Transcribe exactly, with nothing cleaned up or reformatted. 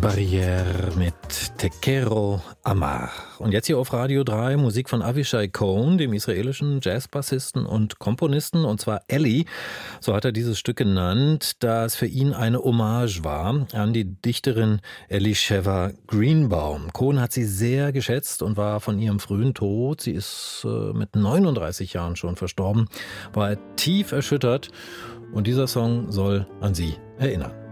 Barrière mit Te Quiero Amar. Und jetzt hier auf Radio drei Musik von Avishai Cohen, dem israelischen Jazzbassisten und Komponisten, und zwar Ellie, so hat er dieses Stück genannt, das für ihn eine Hommage war an die Dichterin Elisheva Greenbaum. Cohen hat sie sehr geschätzt und war von ihrem frühen Tod, sie ist äh, mit neununddreißig Jahren schon verstorben, war er tief erschüttert, und dieser Song soll an sie erinnern.